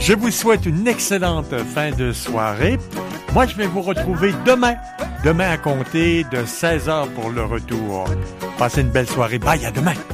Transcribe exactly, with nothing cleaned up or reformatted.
Je vous souhaite une excellente fin de soirée. Moi, je vais vous retrouver demain. Demain à compter de seize heures pour le retour. Passez une belle soirée. Bye, à demain.